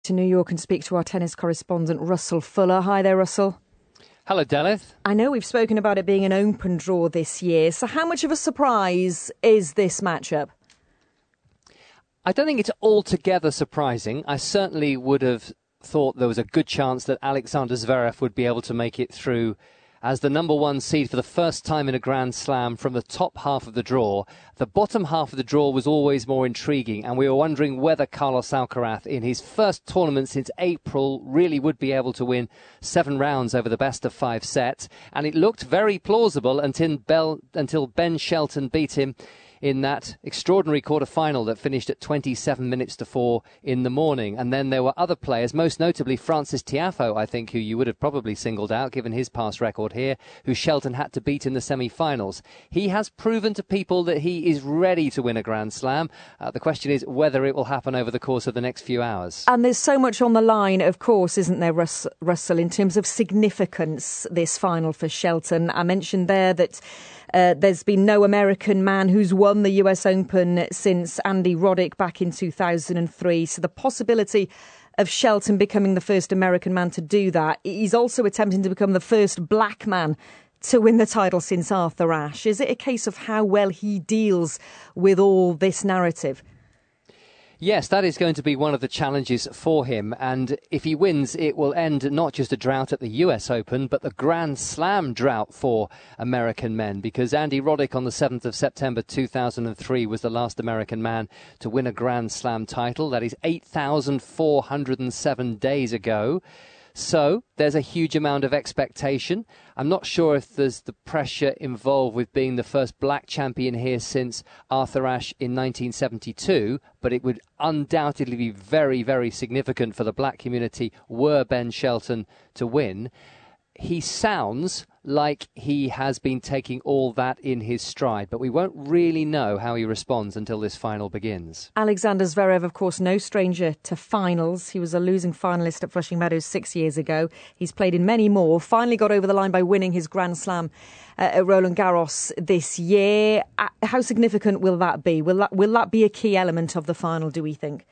To New York and speak to our tennis correspondent Russell Fuller. Hi there, Russell. Hello, Delith. I know we've spoken about it being an open draw this year, so how much of a surprise is this matchup? I don't think it's altogether surprising. I certainly would have thought there was a good chance that Alexander Zverev would be able to make it through as the number one seed for the first time in a Grand Slam from the top half of the draw. The bottom half of the draw was always more intriguing, and we were wondering whether Carlos Alcaraz, in his first tournament since April, really would be able to win 7 rounds over the best of 5 sets. And it looked very plausible until Ben Shelton beat him in that extraordinary quarter-final that finished at 27 minutes to 4 in the morning. And then there were other players, most notably Francis Tiafoe, I think, who you would have probably singled out, given his past record here, who Shelton had to beat in the semi-finals. He has proven to people that he is ready to win a Grand Slam. The question is whether it will happen over the course of the next few hours. And there's so much on the line, of course, isn't there, Russell, in terms of significance, this final for Shelton. I mentioned there that there's been no American man who's won the US Open since Andy Roddick back in 2003. So the possibility of Shelton becoming the first American man to do that. He's also attempting to become the first black man to win the title since Arthur Ashe. Is it a case of how well he deals with all this narrative? Yes, that is going to be one of the challenges for him. And if he wins, it will end not just a drought at the US Open, but the Grand Slam drought for American men. Because Andy Roddick on the 7th of September 2003 was the last American man to win a Grand Slam title. That is 8,407 days ago. So there's a huge amount of expectation. I'm not sure if there's the pressure involved with being the first black champion here since Arthur Ashe in 1972, but it would undoubtedly be very, very significant for the black community were Ben Shelton to win. He sounds like he has been taking all that in his stride, but we won't really know how he responds until this final begins. Alexander Zverev, of course, no stranger to finals. He was a losing finalist at Flushing Meadows 6 years ago. He's played in many more, finally got over the line by winning his Grand Slam at Roland Garros this year. How significant will that be? Will that be a key element of the final, do we think?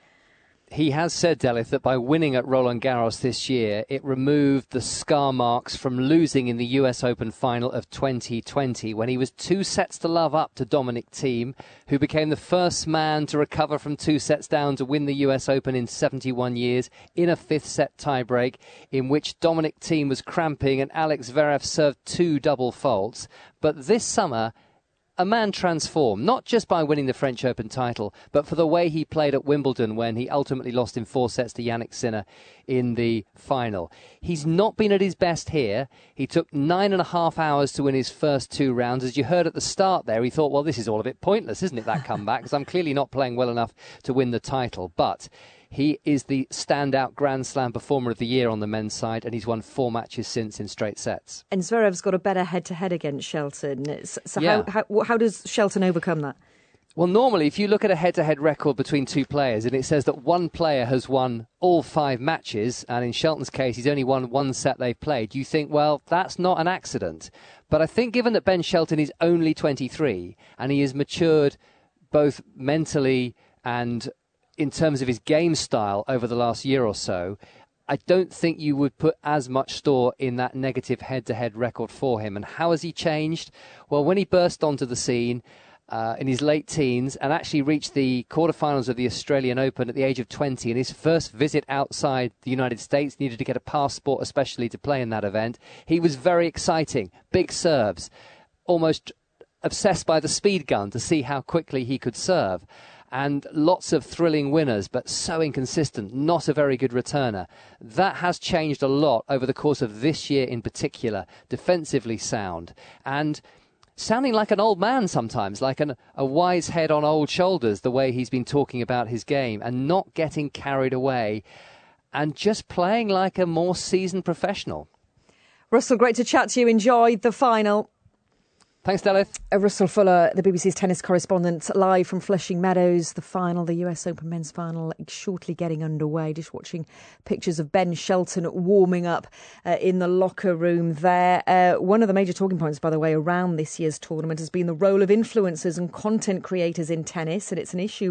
He has said, Delith, that by winning at Roland Garros this year, it removed the scar marks from losing in the US Open final of 2020, when he was 2 sets to love up to Dominic Thiem, who became the first man to recover from 2 sets down to win the US Open in 71 years in a 5th set tiebreak, in which Dominic Thiem was cramping and Alex Zverev served 2 double faults. But this summer, a man transformed, not just by winning the French Open title, but for the way he played at Wimbledon when he ultimately lost in 4 sets to Jannik Sinner in the final. He's not been at his best here. He took 9.5 hours to win his first 2 rounds. As you heard at the start there, he thought, well, this is all a bit pointless, isn't it, that comeback? Because I'm clearly not playing well enough to win the title. But he is the standout Grand Slam performer of the year on the men's side, and he's won 4 matches since in straight sets. And Zverev's got a better head-to-head against Shelton. So yeah. How does Shelton overcome that? Well, normally, if you look at a head-to-head record between 2 players and it says that one player has won all 5 matches, and in Shelton's case, he's only won 1 set they've played, you think, well, that's not an accident. But I think given that Ben Shelton is only 23 and he has matured both mentally and in terms of his game style over the last year or so, I don't think you would put as much store in that negative head-to-head record for him. And how has he changed? Well, when he burst onto the scene in his late teens and actually reached the quarterfinals of the Australian Open at the age of 20, and his first visit outside the United States, needed to get a passport especially to play in that event, he was very exciting. Big serves, almost obsessed by the speed gun to see how quickly he could serve. And lots of thrilling winners, but so inconsistent, not a very good returner. That has changed a lot over the course of this year in particular. Defensively sound and sounding like an old man sometimes, like a wise head on old shoulders, the way he's been talking about his game, and not getting carried away and just playing like a more seasoned professional. Russell, great to chat to you. Enjoy the final. Thanks, Delith. Russell Fuller, the BBC's tennis correspondent, live from Flushing Meadows. The final, the US Open men's final, shortly getting underway. Just watching pictures of Ben Shelton warming up in the locker room there. One of the major talking points, by the way, around this year's tournament has been the role of influencers and content creators in tennis. And it's an issue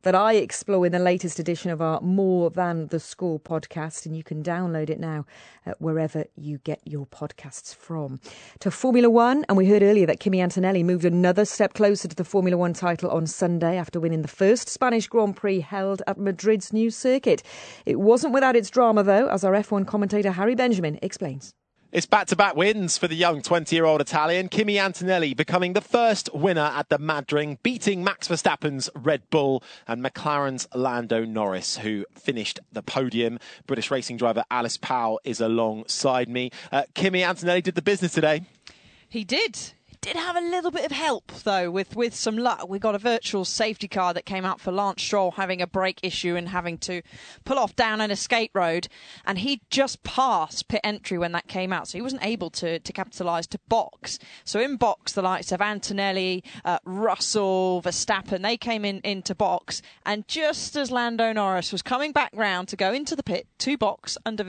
that I explore in the latest edition of our More Than the Score podcast, and you can download it now wherever you get your podcasts from. To Formula One, and we heard earlier that Kimi Antonelli moved another step closer to the Formula One title on Sunday after winning the first Spanish Grand Prix held at Madrid's new circuit. It wasn't without its drama, though, as our F1 commentator Harry Benjamin explains. It's back-to-back wins for the young 20-year-old Italian. Kimi Antonelli becoming the first winner at the Madrid, beating Max Verstappen's Red Bull and McLaren's Lando Norris, who finished the podium. British racing driver Alice Powell is alongside me. Kimi Antonelli did the business today. He did. Did have a little bit of help, though, with some luck. We got a virtual safety car that came out for Lance Stroll having a brake issue and having to pull off down an escape road. And he just passed pit entry when that came out, so he wasn't able to capitalise to box. So in box, the likes of Antonelli, Russell, Verstappen, they came into box. And just as Lando Norris was coming back round to go into the pit to box under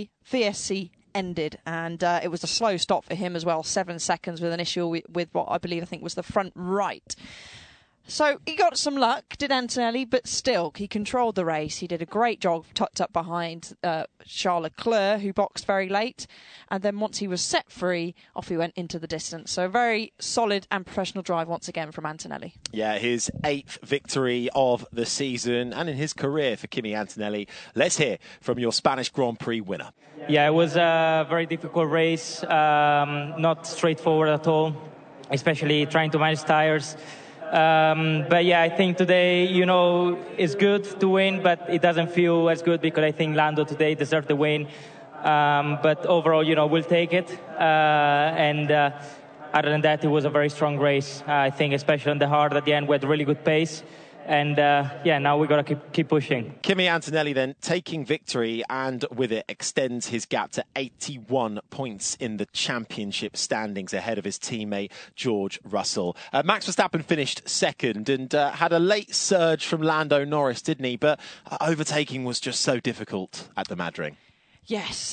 VSC ended, and it was a slow stop for him as well, 7 seconds, with an issue with what I think was the front right. So he got some luck, did Antonelli, but still, he controlled the race. He did a great job tucked up behind Charles Leclerc, who boxed very late. And then once he was set free, off he went into the distance. So a very solid and professional drive once again from Antonelli. Yeah, his 8th victory of the season and in his career for Kimi Antonelli. Let's hear from your Spanish Grand Prix winner. Yeah, it was a very difficult race, not straightforward at all, especially trying to manage tires. But yeah, I think today, it's good to win, but it doesn't feel as good because I think Lando today deserved the win. But overall, we'll take it. And other than that, it was a very strong race. I think especially on the hard at the end, we had really good pace. And now we've got to keep pushing. Kimi Antonelli then taking victory, and with it extends his gap to 81 points in the championship standings ahead of his teammate George Russell. Max Verstappen finished second and had a late surge from Lando Norris, didn't he? But overtaking was just so difficult at the Madrid. Yes,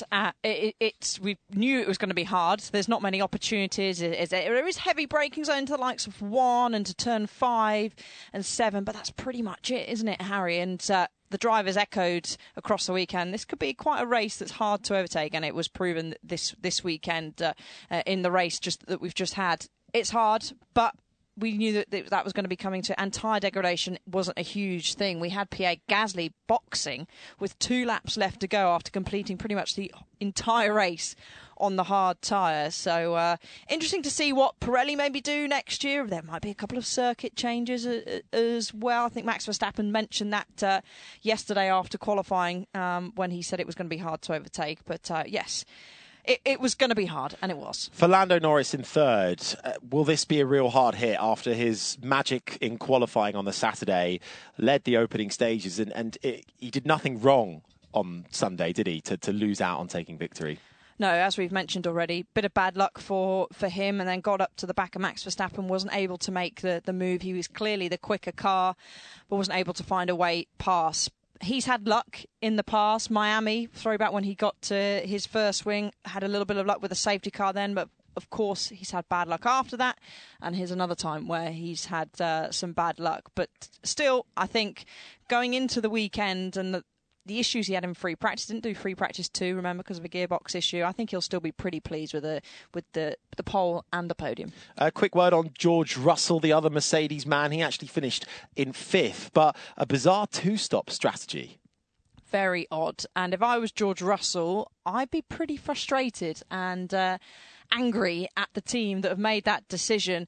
we knew it was going to be hard. There's not many opportunities. There is heavy braking zone to the likes of 1 and to turn 5 and 7, but that's pretty much it, isn't it, Harry? And the drivers echoed across the weekend, this could be quite a race that's hard to overtake, and it was proven this weekend in the race that we've just had. It's hard, but we knew that was going to be coming to, and tyre degradation wasn't a huge thing. We had Pierre Gasly boxing with 2 laps left to go after completing pretty much the entire race on the hard tyre. So interesting to see what Pirelli maybe do next year. There might be a couple of circuit changes as well. I think Max Verstappen mentioned that yesterday after qualifying when he said it was going to be hard to overtake. But yes, it was going to be hard, and it was. For Lando Norris in third, will this be a real hard hit after his magic in qualifying on the Saturday, led the opening stages, and he did nothing wrong on Sunday, did he, to lose out on taking victory? No, as we've mentioned already, bit of bad luck for him, and then got up to the back of Max Verstappen, wasn't able to make the move. He was clearly the quicker car, but wasn't able to find a way past. He's had luck in the past. Miami, throwback when he got to his first wing, had a little bit of luck with a safety car then, but of course he's had bad luck after that. And here's another time where he's had some bad luck. But still, I think going into the weekend and the issues he had in free practice, didn't do free practice 2, remember, because of a gearbox issue. I think he'll still be pretty pleased with the pole and the podium. A quick word on George Russell, the other Mercedes man. He actually finished in 5th, but a bizarre 2-stop strategy. Very odd. And if I was George Russell, I'd be pretty frustrated and angry at the team that have made that decision.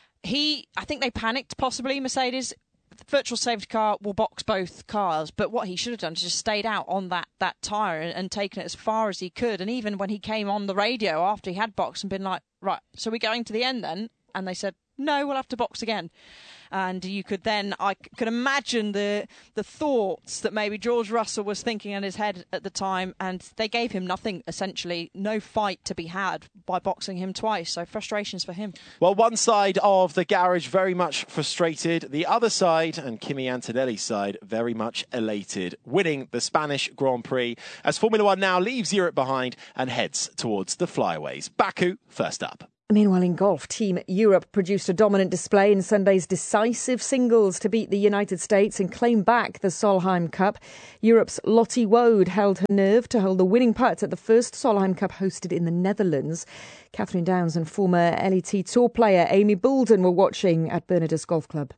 I think they panicked, possibly, Mercedes. Virtual safety car will box both cars, but what he should have done is just stayed out on that tyre and taken it as far as he could. And even when he came on the radio after he had boxed and been like, right, so we're going to the end then? And they said, no, we'll have to box again. And you could then, I could imagine the thoughts that maybe George Russell was thinking in his head at the time, and they gave him nothing, essentially, no fight to be had by boxing him twice. So frustrations for him. Well, one side of the garage very much frustrated, the other side, and Kimi Antonelli's side, very much elated, winning the Spanish Grand Prix as Formula One now leaves Europe behind and heads towards the flyaways. Baku first up. Meanwhile, in golf, Team Europe produced a dominant display in Sunday's decisive singles to beat the United States and claim back the Solheim Cup. Europe's Lottie Wood held her nerve to hold the winning putt at the first Solheim Cup hosted in the Netherlands. Catherine Downs and former LET Tour player Amy Boulden were watching at Bernardus Golf Club.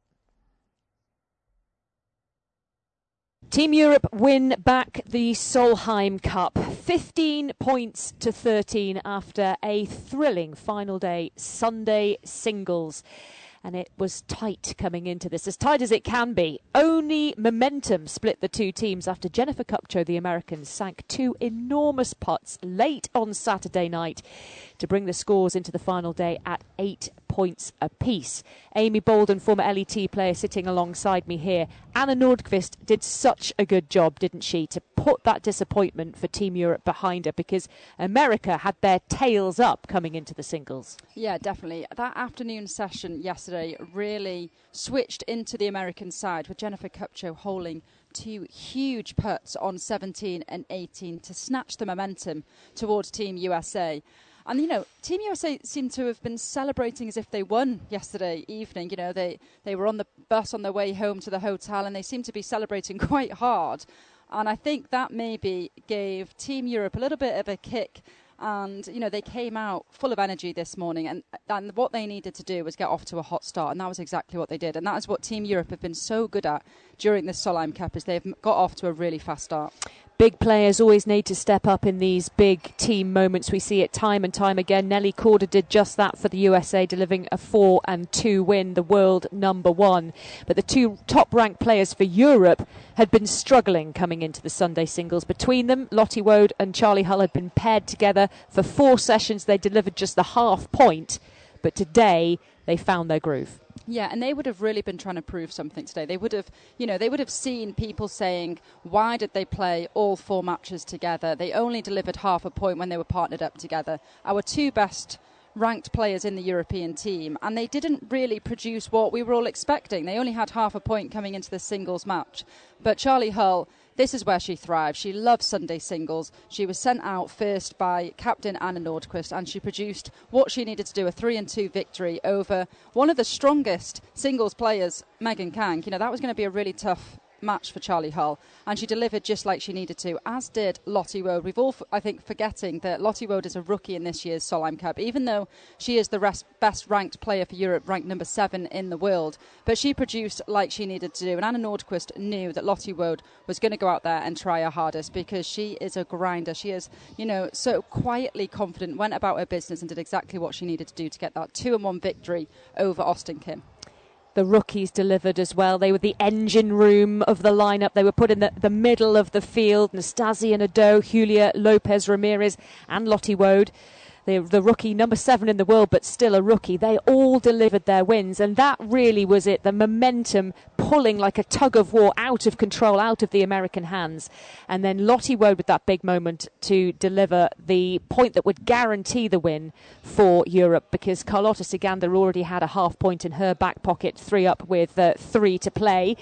Team Europe win back the Solheim Cup, 15 points to 13 after a thrilling final day Sunday singles. And it was tight coming into this, as tight as it can be. Only momentum split the two teams after Jennifer Kupcho, the American, sank two enormous putts late on Saturday night to bring the scores into the final day at 8 points apiece. Amy Boulden, former LET player, sitting alongside me here. Anna Nordqvist did such a good job, didn't she, to put that disappointment for Team Europe behind her, because America had their tails up coming into the singles. Yeah, definitely. That afternoon session yesterday really switched into the American side, with Jennifer Kupcho holding two huge putts on 17 and 18 to snatch the momentum towards Team USA. And, you know, Team USA seemed to have been celebrating as if they won yesterday evening. You know, they were on the bus on their way home to the hotel, and they seemed to be celebrating quite hard. And I think that maybe gave Team Europe a little bit of a kick. And, you know, they came out full of energy this morning, and what they needed to do was get off to a hot start, and that was exactly what they did. And that is what Team Europe have been so good at during this Solheim Cup, is they've got off to a really fast start. Big players always need to step up in these big team moments. We see it time and time again. Nelly Korda did just that for the USA, delivering a 4-2 win, the world number one. But the two top-ranked players for Europe had been struggling coming into the Sunday singles. Between them, Lottie Wood and Charlie Hull had been paired together for 4 sessions. They delivered just the half point, but today they found their groove. Yeah, and they would have really been trying to prove something today. They would have, they would have seen people saying, why did they play all 4 matches together? They only delivered half a point when they were partnered up together. Our 2 best ranked players in the European team, and they didn't really produce what we were all expecting. They only had half a point coming into the singles match. But Charlie Hull, this is where she thrives. She loves Sunday singles. She was sent out first by captain Anna Nordqvist, and she produced what she needed to do, a 3-2 victory over one of the strongest singles players, Megan Kang. That was going to be a really tough match for Charlie Hull, and she delivered just like she needed to, as did Lottie Wood. We've all, I think, forgetting that Lottie Wood is a rookie in this year's Solheim Cup, even though she is the best ranked player for Europe, ranked number 7 in the world. But she produced like she needed to do, and Anna Nordqvist knew that Lottie Wood was going to go out there and try her hardest, because she is a grinder. She is, so quietly confident, went about her business and did exactly what she needed to do to get that 2-1 victory over Austin Kim. The rookies delivered as well. They were the engine room of the lineup. They were put in the middle of the field. Nastasia Nadeau, Julia Lopez Ramirez and Lottie Wood. The rookie, number 7 in the world, but still a rookie. They all delivered their wins, and that really was it. The momentum pulling like a tug of war out of control, out of the American hands. And then Lottie Wood with that big moment to deliver the point that would guarantee the win for Europe, because Carlota Ciganda already had a half point in her back pocket, 3 up with 3 to play.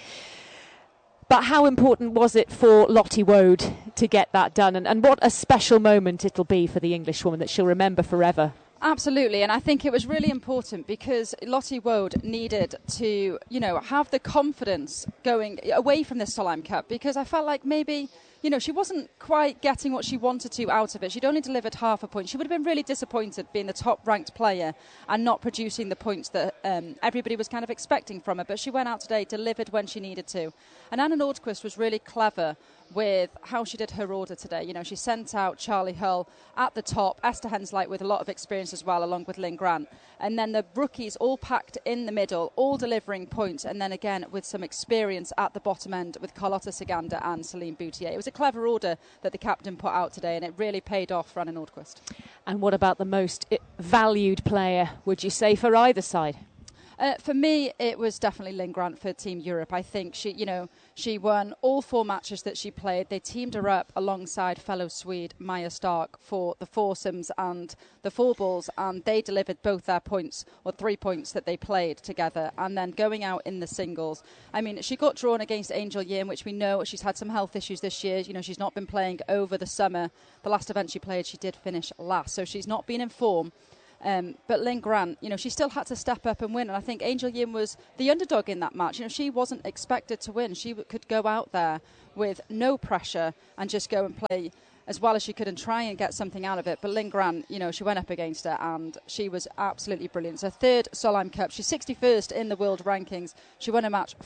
But how important was it for Lottie Wood to get that done? And what a special moment it'll be for the Englishwoman that she'll remember forever. Absolutely, and I think it was really important because Lottie Wood needed to, have the confidence going away from this Solheim Cup, because I felt like maybe, she wasn't quite getting what she wanted to out of it. She'd only delivered half a point. She would have been really disappointed being the top-ranked player and not producing the points that everybody was kind of expecting from her. But she went out today, delivered when she needed to. And Anna Nordqvist was really clever with how she did her order today. She sent out Charlie Hull at the top, Esther Hensleit with a lot of experience as well, along with Lynn Grant. And then the rookies all packed in the middle, all delivering points. And then again, with some experience at the bottom end with Carlota Ciganda and Celine Boutier. It was a clever order that the captain put out today, and it really paid off for Anna Nordqvist. And what about the most valued player, would you say, for either side? For me, it was definitely Lynn Grant for Team Europe. I think she won all 4 matches that she played. They teamed her up alongside fellow Swede Maja Stark for the foursomes and the 4-balls, and they delivered both their points, or 3 points that they played together. And then going out in the singles, she got drawn against Angel Yin, which we know she's had some health issues this year. She's not been playing over the summer. The last event she played, she did finish last, so she's not been in form. But Lynn Grant, she still had to step up and win. And I think Angel Yin was the underdog in that match. She wasn't expected to win. She could go out there with no pressure and just go and play as well as she could and try and get something out of it. But Lynn Grant, she went up against her and she was absolutely brilliant. So third Solheim Cup. She's 61st in the world rankings. She won a match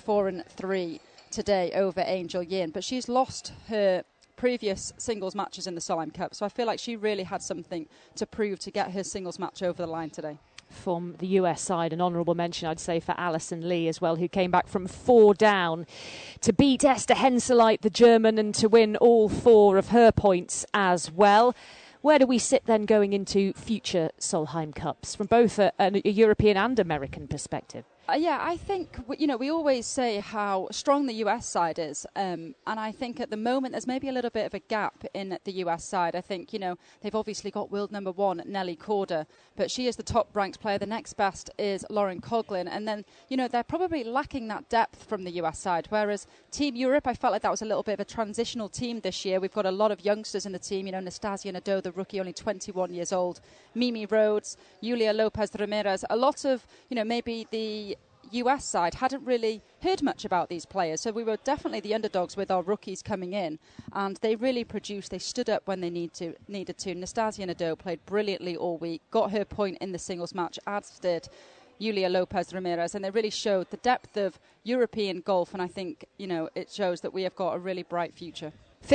4-3 today over Angel Yin. But she's lost her previous singles matches in the Solheim Cup. So I feel like she really had something to prove to get her singles match over the line today. From the US side, an honourable mention, I'd say, for Alison Lee as well, who came back from 4 down to beat Esther Henseleit, the German, and to win all 4 of her points as well. Where do we sit then going into future Solheim Cups from both a European and American perspective? I think, we always say how strong the US side is. And I think at the moment there's maybe a little bit of a gap in the US side. I think, they've obviously got world number 1, Nelly Korda, but she is the top ranked player. The next best is Lauren Coughlin. And then, they're probably lacking that depth from the US side. Whereas Team Europe, I felt like that was a little bit of a transitional team this year. We've got a lot of youngsters in the team. Nastasia Nadeau, the rookie, only 21 years old. Mimi Rhodes, Julia Lopez Ramirez. A lot of, maybe the US side hadn't really heard much about these players, so we were definitely the underdogs with our rookies coming in, and they really produced. They stood up when they needed to. Nastasia Nadeau played brilliantly all week, got her point in the singles match, as did Julia Lopez Ramirez, and they really showed the depth of European golf, and I think it shows that we have got a really bright future.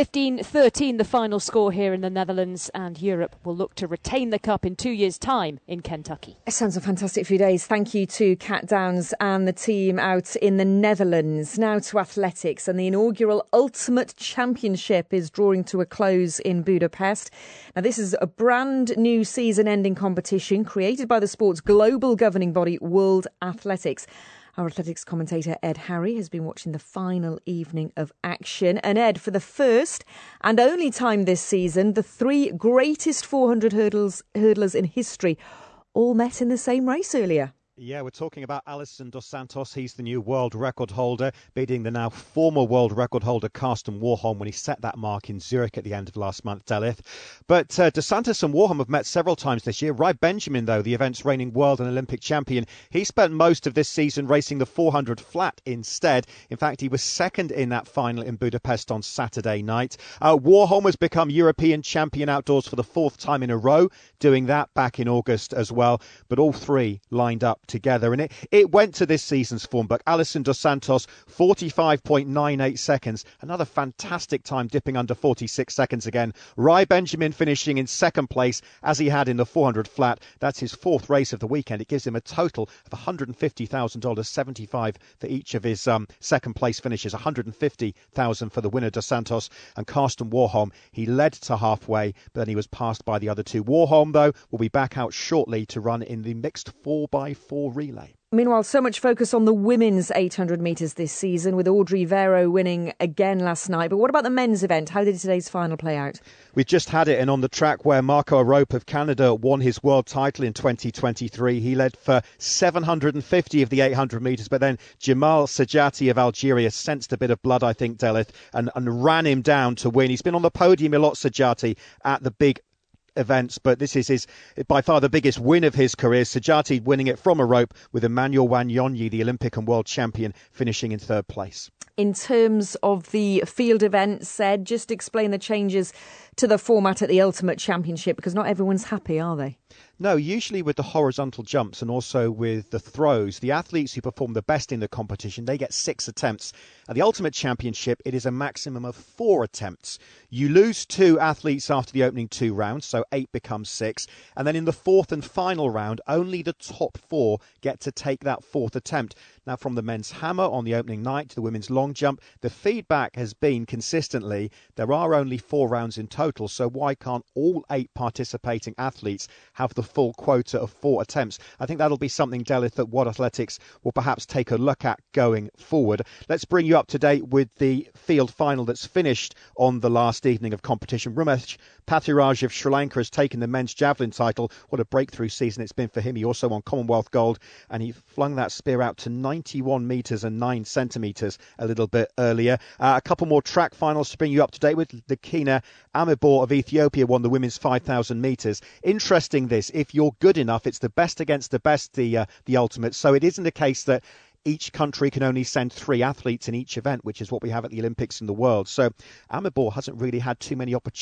15-13 the final score here in the Netherlands, and Europe will look to retain the cup in 2 years' time in Kentucky. It sounds a fantastic few days. Thank you to Kat Downs and the team out in the Netherlands. Now to athletics, and the inaugural Ultimate Championship is drawing to a close in Budapest. Now, this is a brand new season-ending competition created by the sport's global governing body, World Athletics. Our athletics commentator Ed Harry has been watching the final evening of action. And Ed, for the first and only time this season, the 3 greatest 400 hurdlers in history all met in the same race earlier. Yeah, we're talking about Alisson dos Santos. He's the new world record holder, beating the now former world record holder Karsten Warholm when he set that mark in Zurich at the end of last month, Delith. But dos Santos and Warholm have met several times this year. Rai Benjamin, though, the event's reigning world and Olympic champion, he spent most of this season racing the 400 flat instead. In fact, he was second in that final in Budapest on Saturday night. Warholm has become European champion outdoors for the 4th time in a row, doing that back in August as well. But all 3 lined up together, and it went to this season's form book. Alisson dos Santos, 45.98 seconds, another fantastic time, dipping under 46 seconds again. Rai Benjamin finishing in second place as he had in the 400 flat. That's his 4th race of the weekend. It gives him a total of $150,000, 75 for each of his second place finishes, 150,000 for the winner dos Santos. And Karsten Warholm, he led to halfway, but then he was passed by the other 2. Warholm, though, will be back out shortly to run in the mixed 4x4 relay. Meanwhile, so much focus on the women's 800 metres this season, with Audrey Vero winning again last night. But what about the men's event? How did today's final play out? We just had it, and on the track where Marco Arop of Canada won his world title in 2023, he led for 750 of the 800 metres, but then Jamal Sajati of Algeria sensed a bit of blood, I think, Delith, and ran him down to win. He's been on the podium a lot, Sajati, at the big events, but this is his by far the biggest win of his career. Sajati winning it from a rope, with Emmanuel Wanyonyi, the Olympic and world champion, finishing in 3rd place. In terms of the field event, said, just explain the changes to the format at the Ultimate Championship, because not everyone's happy, are they? No, usually with the horizontal jumps and also with the throws, the athletes who perform the best in the competition, they get 6 attempts. At the Ultimate Championship, it is a maximum of 4 attempts. You lose 2 athletes after the opening 2 rounds, so 8 becomes 6. And then in the 4th and final round, only the top 4 get to take that 4th attempt. Now, from the men's hammer on the opening night to the women's long jump, the feedback has been consistently there are only 4 rounds in total, so why can't all 8 participating athletes have the full quota of 4 attempts? I think that'll be something, Delith, that World Athletics will perhaps take a look at going forward. Let's bring you up to date with the field final that's finished on the last evening of competition. Ramesh Pathiraj of Sri Lanka has taken the men's javelin title. What a breakthrough season it's been for him. He also won Commonwealth gold, and he flung that spear out to 90 91 metres and 9 centimetres a little bit earlier. A couple more track finals to bring you up to date with. The Kina Amibor of Ethiopia won the women's 5,000 metres. Interesting this, if you're good enough, it's the best against the best, the ultimate. So it isn't a case that each country can only send 3 athletes in each event, which is what we have at the Olympics in the world. So Amibor hasn't really had too many opportunities